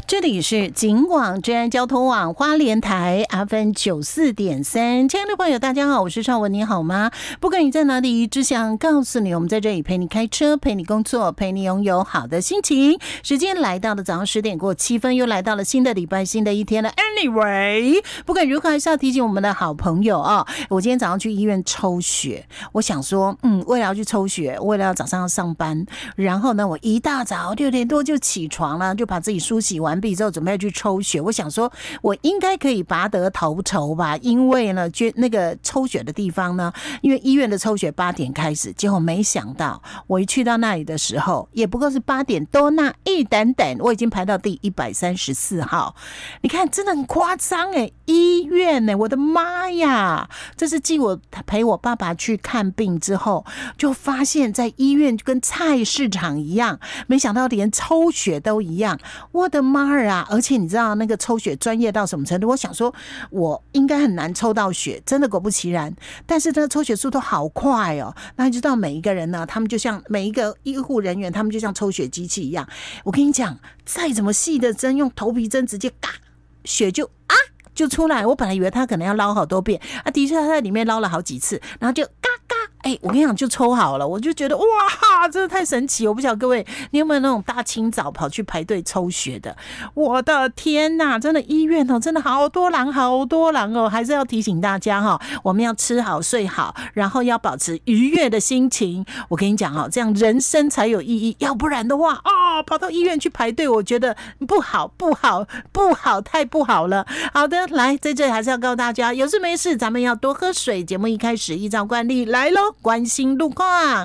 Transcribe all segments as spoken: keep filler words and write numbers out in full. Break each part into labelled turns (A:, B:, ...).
A: 这里是警广治安交通网花莲台 F M 九四点三，亲爱的朋友，大家好，我是邵文，你好吗？不管你在哪里，只想告诉你，我们在这里陪你开车，陪你工作，陪你拥有好的心情。时间来到了早上十点过七分，又来到了新的礼拜，新的一天了。Anyway， 不管如何，还是要提醒我们的好朋友啊、哦，我今天早上去医院抽血，我想说，嗯，为了要去抽血，为了要早上要上班，然后呢，我一大早六点多就起床了，就把自己梳洗完毕之后，准备去抽血。我想说，我应该可以拔得头筹吧，因为呢，就那个抽血的地方呢，因为医院的抽血八点开始，结果没想到，我一去到那里的时候，也不过是八点多那一点点，我已经排到第一百三十四号。你看，真的很夸张哎，医院哎，我的妈呀！这是继我陪我爸爸去看病之后，就发现在医院跟菜市场一样，没想到连抽血都一样，我的妈啊！而且你知道那个抽血专业到什么程度？我想说，我应该很难抽到血，真的果不其然。但是这个抽血速度好快哦，那你知道每一个人呢，他们就像每一个医护人员，他们就像抽血机器一样。我跟你讲，再怎么细的针，用头皮针直接嘎，血就啊就出来。我本来以为他可能要捞好多遍啊，的确他在里面捞了好几次，然后就嘎嘎。哎、欸，我跟你讲，就抽好了，我就觉得哇，真的太神奇！我不晓得各位，你有没有那种大清早跑去排队抽血的？我的天哪，真的医院哦，真的好多人，好多人哦！还是要提醒大家哈，我们要吃好睡好，然后要保持愉悦的心情。我跟你讲哦，这样人生才有意义，要不然的话哦，跑到医院去排队，我觉得不好，不好，不好，太不好了。好的，来，在这里还是要告诉大家，有事没事，咱们要多喝水。节目一开始，依照惯例来咯。关心路况。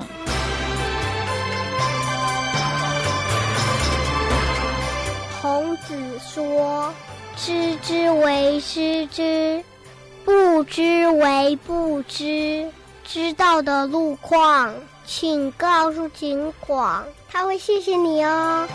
B: 孔子说：“知之为知之，不知为不知。”知道的路况，请告诉警广，他会谢谢你哦。